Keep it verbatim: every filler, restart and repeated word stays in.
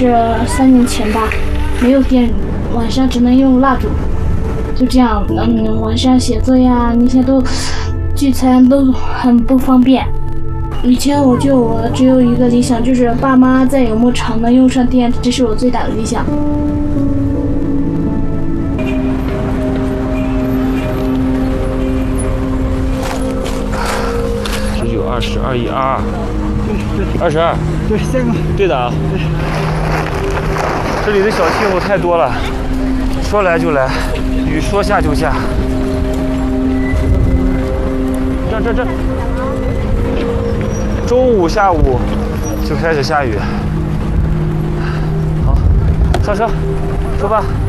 是三年前吧，没有电，晚上只能用蜡烛，就这样，嗯，晚上写作呀那些都聚餐都很不方便。以前我就我只有一个理想，就是爸妈在有没厂能用上电，这是我最大的理想。 十九、二十、二一、二二，对对，二十二， 对，下个， 对的啊。对。这里的小气候太多了，说来就来，雨说下就下。这这这。中午、下午就开始下雨。好，上车，出发。